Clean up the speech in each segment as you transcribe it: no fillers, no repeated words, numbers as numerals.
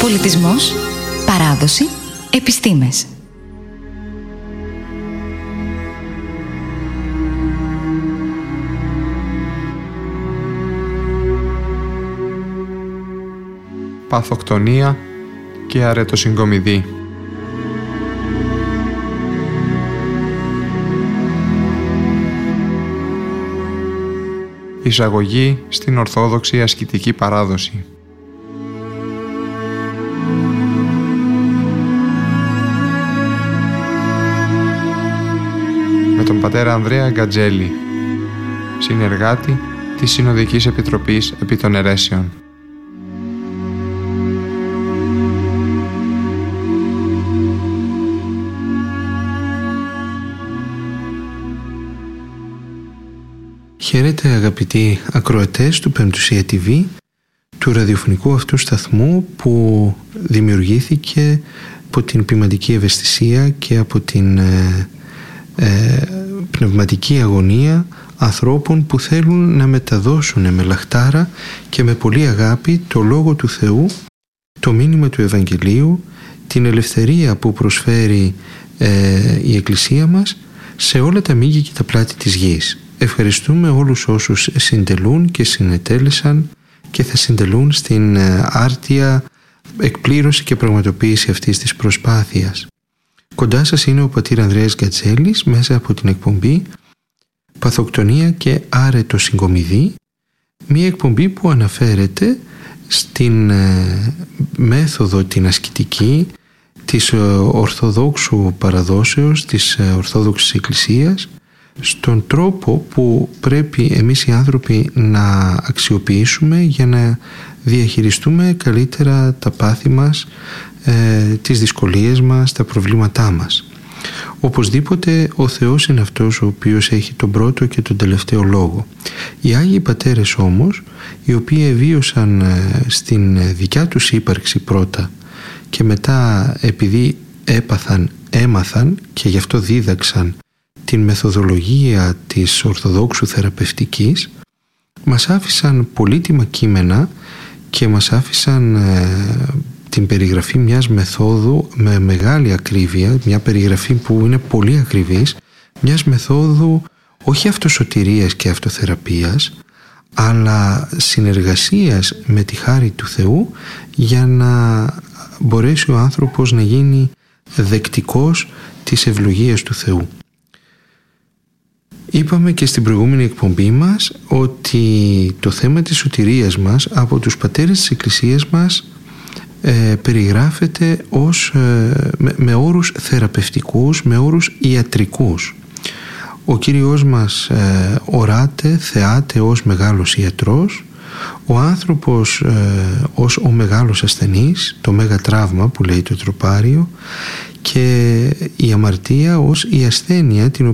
Πολιτισμός, παράδοση, επιστήμες. Παθοκτονία και αρετοσυγκομιδή. Εισαγωγή στην Ορθόδοξη ασκητική παράδοση. Με τον πατέρα Ανδρέα Γκατζέλη, συνεργάτη της Συνοδικής Επιτροπής επί των Αιρέσεων. Χαίρετε αγαπητοί ακροατές του Πεμπτουσία TV, του ραδιοφωνικού αυτού σταθμού που δημιουργήθηκε από την ποιμαντική ευαισθησία και από την πνευματική αγωνία ανθρώπων που θέλουν να μεταδώσουν με λαχτάρα και με πολύ αγάπη το Λόγο του Θεού, το μήνυμα του Ευαγγελίου, την ελευθερία που προσφέρει η Εκκλησία μας σε όλα τα μήκη και τα πλάτη της γης. Ευχαριστούμε όλους όσους συντελούν και συνετέλεσαν και θα συντελούν στην άρτια εκπλήρωση και πραγματοποίηση αυτής της προσπάθειας. Κοντά σας είναι ο πατήρ Ανδρέας Γκατζέλης μέσα από την εκπομπή Παθοκτονία και αρετοσυγκομιδή, μια εκπομπή που αναφέρεται στην μέθοδο την ασκητική της Ορθοδόξου παραδόσεως, της Ορθόδοξης Εκκλησίας, στον τρόπο που πρέπει εμείς οι άνθρωποι να αξιοποιήσουμε για να διαχειριστούμε καλύτερα τα πάθη μας, τις δυσκολίες μας, τα προβλήματά μας. Οπωσδήποτε ο Θεός είναι αυτός ο οποίος έχει τον πρώτο και τον τελευταίο λόγο. Οι Άγιοι Πατέρες όμως, οι οποίοι εβίωσαν στην δικιά τους ύπαρξη πρώτα και μετά επειδή έμαθαν και γι' αυτό δίδαξαν την μεθοδολογία της Ορθοδόξου θεραπευτικής, μας άφησαν πολύτιμα κείμενα και μας άφησαν την περιγραφή μιας μεθόδου με μεγάλη ακρίβεια, μια περιγραφή που είναι πολύ ακριβής, μιας μεθόδου όχι αυτοσωτηρίας και αυτοθεραπείας, αλλά συνεργασίας με τη χάρη του Θεού για να μπορέσει ο άνθρωπος να γίνει δεκτικός της ευλογίας του Θεού. Είπαμε και στην προηγούμενη εκπομπή μας ότι το θέμα της σωτηρίας μας από τους πατέρες της Εκκλησίας μας περιγράφεται με όρους θεραπευτικούς, με όρους ιατρικούς. Ο Κύριος μας θεάται ως μεγάλος ιατρός, ο άνθρωπος ως ο μεγάλος ασθενής, το μέγα τραύμα που λέει το τροπάριο, και η αμαρτία ως η ασθένεια η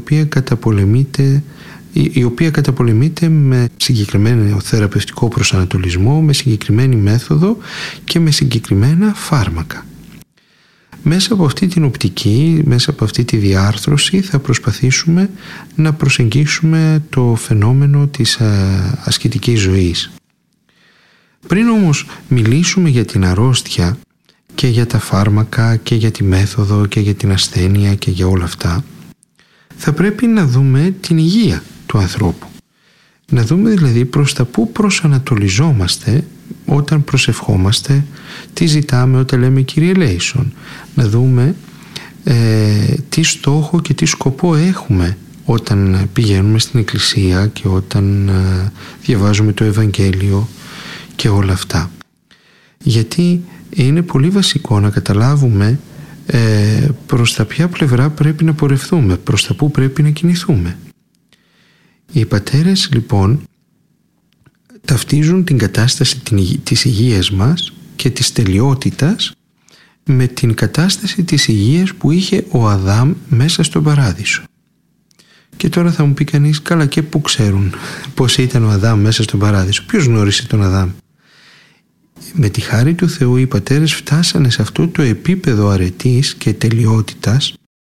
οποία καταπολεμείται με συγκεκριμένο θεραπευτικό προσανατολισμό, με συγκεκριμένη μέθοδο και με συγκεκριμένα φάρμακα. Μέσα από αυτή την οπτική, μέσα από αυτή τη διάρθρωση θα προσπαθήσουμε να προσεγγίσουμε το φαινόμενο της ασκητικής ζωής. Πριν όμως μιλήσουμε για την αρρώστια και για τα φάρμακα και για τη μέθοδο και για την ασθένεια και για όλα αυτά, θα πρέπει να δούμε την υγεία του ανθρώπου. Να δούμε δηλαδή προς τα πού προσανατολιζόμαστε όταν προσευχόμαστε, τι ζητάμε όταν λέμε Kyrie eleison. Να δούμε τι στόχο και τι σκοπό έχουμε όταν πηγαίνουμε στην εκκλησία και όταν διαβάζουμε το Ευαγγέλιο και όλα αυτά. Γιατί είναι πολύ βασικό να καταλάβουμε προς τα ποια πλευρά πρέπει να πορευθούμε, προς τα πού πρέπει να κινηθούμε. Οι πατέρες λοιπόν ταυτίζουν την κατάσταση της υγείας μας και της τελειότητας με την κατάσταση της υγείας που είχε ο Αδάμ μέσα στον παράδεισο. Και τώρα θα μου πει κανείς, καλά, και πού ξέρουν πώς ήταν ο Αδάμ μέσα στον παράδεισο? Ποιος γνώρισε τον Αδάμ? Με τη χάρη του Θεού οι πατέρες φτάσανε σε αυτό το επίπεδο αρετής και τελειότητας,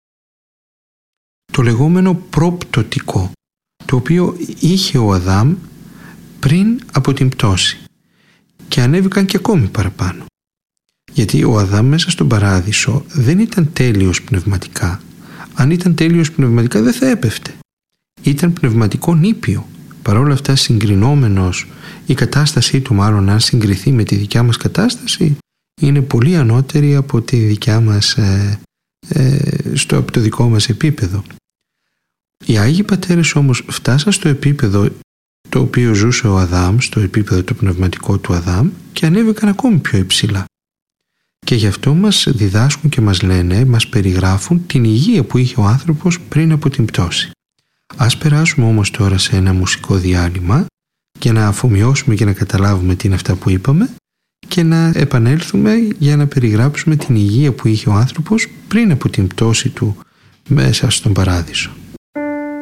το λεγόμενο προπτωτικό, το οποίο είχε ο Αδάμ πριν από την πτώση, και ανέβηκαν και ακόμη παραπάνω. Γιατί ο Αδάμ μέσα στον παράδεισο δεν ήταν τέλειος πνευματικά. Αν ήταν τέλειος πνευματικά δεν θα έπεφτε. Ήταν πνευματικό νήπιο. Παρ' όλα αυτά, συγκρινόμενος, η κατάστασή του, μάλλον αν συγκριθεί με τη δικιά μας κατάσταση, είναι πολύ ανώτερη από τη δικιά μας, από το δικό μας επίπεδο. Οι Άγιοι Πατέρες όμως φτάσαν στο επίπεδο το οποίο ζούσε ο Αδάμ, στο επίπεδο το πνευματικό του Αδάμ, και ανέβηκαν ακόμη πιο υψηλά. Και γι' αυτό μας διδάσκουν και μας λένε, μας περιγράφουν την υγεία που είχε ο άνθρωπος πριν από την πτώση. Ας περάσουμε όμως τώρα σε ένα μουσικό διάλειμμα και να αφομοιώσουμε και να καταλάβουμε τι είναι αυτά που είπαμε και να επανέλθουμε για να περιγράψουμε την υγεία που είχε ο άνθρωπος πριν από την πτώση του μέσα στον παράδεισο.